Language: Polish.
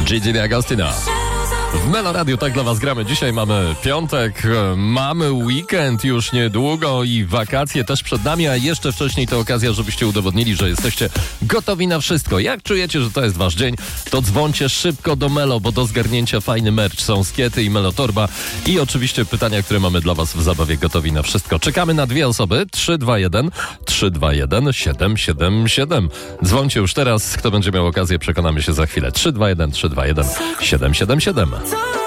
Gigi D'Agostino. W Melo Radio tak dla was gramy. Dzisiaj mamy piątek, mamy weekend już niedługo i wakacje też przed nami, a jeszcze wcześniej to okazja, żebyście udowodnili, że jesteście gotowi na wszystko. Jak czujecie, że to jest wasz dzień, to dzwońcie szybko do Melo, bo do zgarnięcia fajny merch. Są skiety i Melotorba i oczywiście pytania, które mamy dla was w zabawie Gotowi na wszystko. Czekamy na 2 osoby. 321 777. Dzwońcie już teraz. Kto będzie miał okazję, przekonamy się za chwilę. 321 777.